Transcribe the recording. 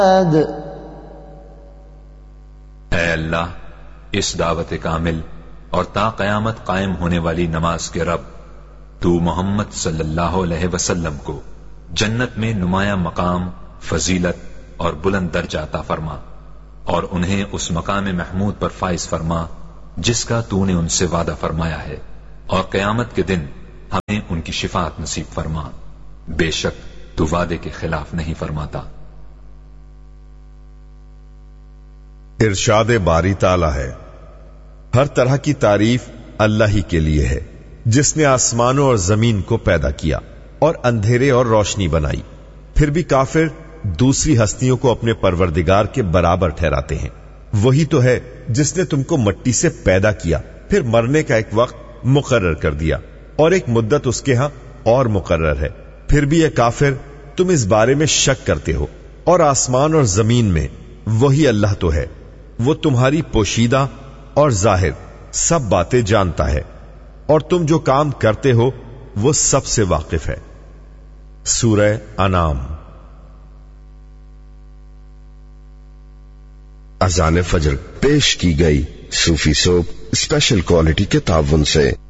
اے اللہ، اس دعوت کامل اور تا قیامت قائم ہونے والی نماز کے رب، تو محمد صلی اللہ علیہ وسلم کو جنت میں نمایاں مقام، فضیلت اور بلند درجہ عطا فرما، اور انہیں اس مقام محمود پر فائز فرما جس کا تو نے ان سے وعدہ فرمایا ہے، اور قیامت کے دن ہمیں ان کی شفاعت نصیب فرما، بے شک تو وعدے کے خلاف نہیں فرماتا۔ ارشاد باری تعالی ہے، ہر طرح کی تعریف اللہ ہی کے لیے ہے، جس نے آسمانوں اور زمین کو پیدا کیا اور اندھیرے اور روشنی بنائی۔ پھر بھی کافر دوسری ہستیوں کو اپنے پروردگار کے برابر ٹھہراتے ہیں۔ وہی تو ہے جس نے تم کو مٹی سے پیدا کیا، پھر مرنے کا ایک وقت مقرر کر دیا اور ایک مدت اس کے ہاں اور مقرر ہے۔ پھر بھی یہ کافر تم اس بارے میں شک کرتے ہو، اور آسمان اور زمین میں وہی اللہ تو ہے، وہ تمہاری پوشیدہ اور ظاہر سب باتیں جانتا ہے، اور تم جو کام کرتے ہو وہ سب سے واقف ہے۔ سورہ انعام۔ اذان فجر پیش کی گئی۔ صوفی سوپ اسپیشل کوالٹی کے تعاون سے